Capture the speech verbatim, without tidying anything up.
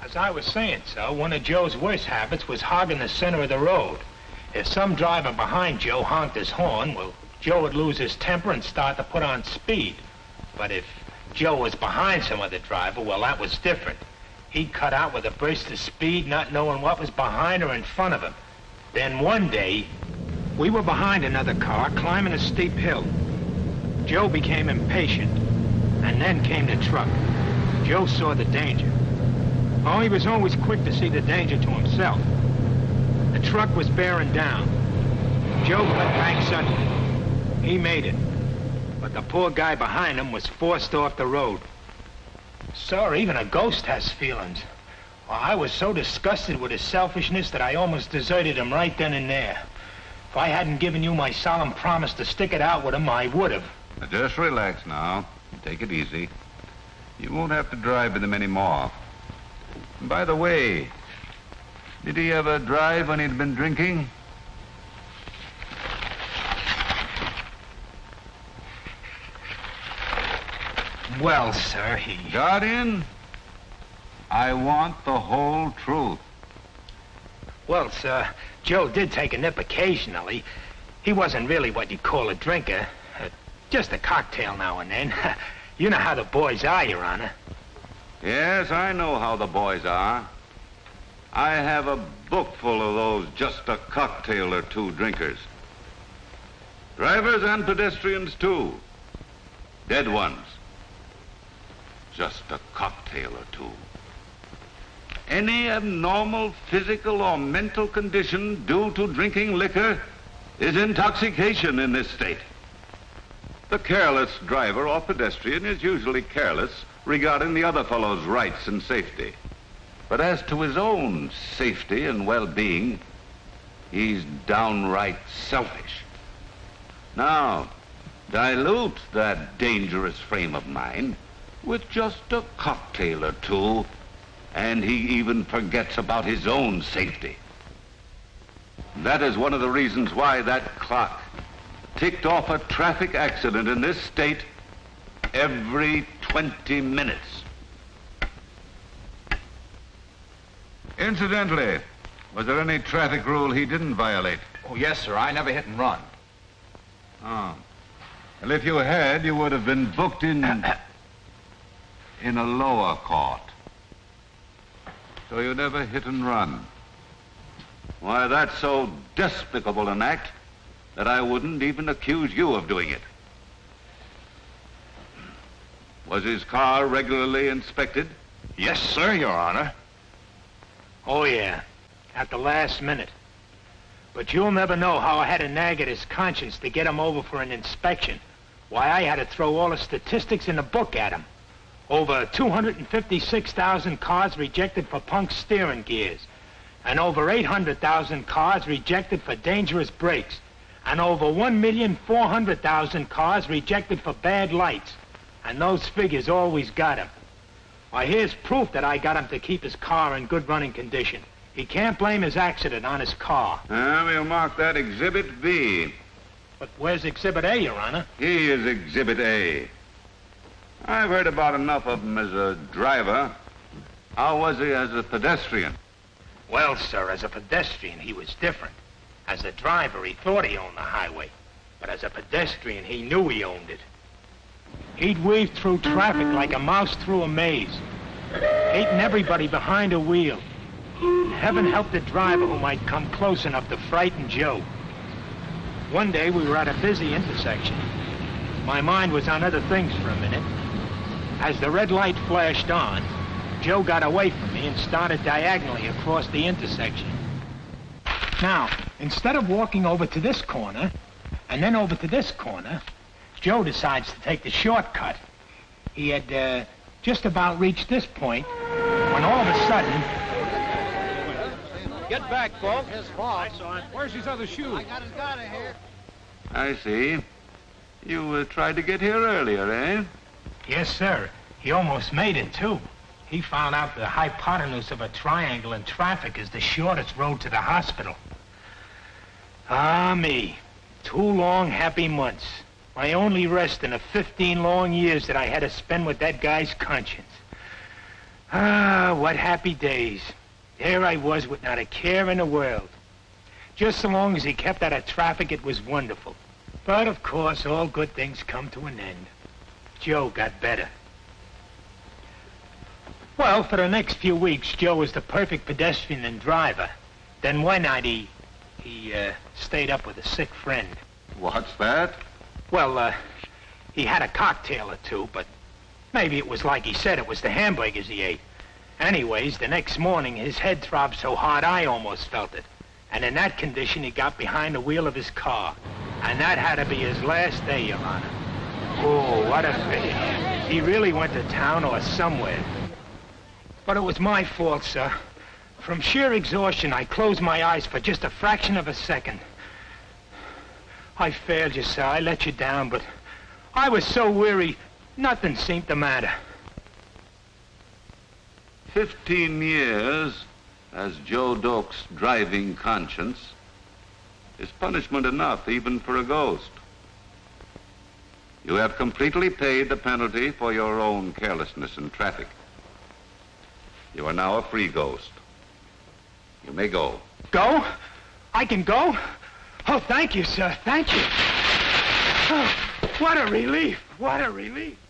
As I was saying, sir, one of Joe's worst habits was hogging the center of the road. If some driver behind Joe honked his horn, well, Joe would lose his temper and start to put on speed. But if Joe was behind some other driver, well, that was different. He'd cut out with a burst of speed, not knowing what was behind or in front of him. Then one day, we were behind another car climbing a steep hill. Joe became impatient, and then came the truck. Joe saw the danger. Oh, he was always quick to see the danger to himself. The truck was bearing down. Joe cut back suddenly. He made it. But the poor guy behind him was forced off the road. Sir, even a ghost has feelings. Well, I was so disgusted with his selfishness that I almost deserted him right then and there. If I hadn't given you my solemn promise to stick it out with him, I would have. Now just relax now. Take it easy. You won't have to drive with him anymore. And by the way, did he ever drive when he'd been drinking? Well, sir, he... Guardian, I want the whole truth. Well, sir, Joe did take a nip occasionally. He wasn't really what you'd call a drinker. Uh, just a cocktail now and then. You know how the boys are, Your Honor. Yes, I know how the boys are. I have a book full of those just a cocktail or two drinkers. Drivers and pedestrians, too. Dead ones. Just a cocktail or two. Any abnormal physical or mental condition due to drinking liquor is intoxication in this state. The careless driver or pedestrian is usually careless regarding the other fellow's rights and safety. But as to his own safety and well-being, he's downright selfish. Now, dilute that dangerous frame of mind with just a cocktail or two, and he even forgets about his own safety. That is one of the reasons why that clock ticked off a traffic accident in this state every twenty minutes. Incidentally, was there any traffic rule he didn't violate? Oh, yes, sir. I never hit and run. Oh. Well, if you had, you would have been booked in... in a lower court. So you never hit and run. Why, that's so despicable an act that I wouldn't even accuse you of doing it. Was his car regularly inspected? Yes, sir, Your Honor. Oh, yeah. At the last minute. But you'll never know how I had to nag at his conscience to get him over for an inspection. Why, I had to throw all the statistics in the book at him. Over two hundred fifty-six thousand cars rejected for punk steering gears. And over eight hundred thousand cars rejected for dangerous brakes. And over one million four hundred thousand cars rejected for bad lights. And those figures always got him. Why, here's proof that I got him to keep his car in good running condition. He can't blame his accident on his car. Uh, we'll mark that Exhibit B. But where's Exhibit A, Your Honor? He is Exhibit A. I've heard about enough of him as a driver. How was he as a pedestrian? Well, sir, as a pedestrian, he was different. As a driver, he thought he owned the highway. But as a pedestrian, he knew he owned it. He'd weave through traffic like a mouse through a maze, hating everybody behind a wheel. Heaven help the driver who might come close enough to frighten Joe. One day, we were at a busy intersection. My mind was on other things for a minute. As the red light flashed on, Joe got away from me and started diagonally across the intersection. Now, instead of walking over to this corner, and then over to this corner, Joe decides to take the shortcut. He had uh, just about reached this point when all of a sudden... Get back, folks. His fault. Where's his other shoe? I got his gun in here. I see. You uh, tried to get here earlier, eh? Yes, sir. He almost made it, too. He found out the hypotenuse of a triangle in traffic is the shortest road to the hospital. Ah, me. Two long, happy months. My only rest in the fifteen long years that I had to spend with that guy's conscience. Ah, Ah, what happy days. There I was with not a care in the world. Just so long as he kept out of traffic, it was wonderful. But, of course, all good things come to an end. Joe got better. Well, for the next few weeks, Joe was the perfect pedestrian and driver. Then one night he, he, uh, stayed up with a sick friend. What's that? Well, uh, he had a cocktail or two, but maybe it was like he said, it was the hamburgers he ate. Anyways, the next morning, his head throbbed so hard I almost felt it. And in that condition, he got behind the wheel of his car. And that had to be his last day, Your Honor. Oh, what a finish. He really went to town or somewhere. But it was my fault, sir. From sheer exhaustion, I closed my eyes for just a fraction of a second. I failed you, sir. I let you down, but I was so weary, nothing seemed to matter. Fifteen years as Joe Doak's driving conscience is punishment enough even for a ghost. You have completely paid the penalty for your own carelessness in traffic. You are now a free ghost. You may go. Go? I can go? Oh, thank you, sir. Thank you. Oh, what a relief. What a relief.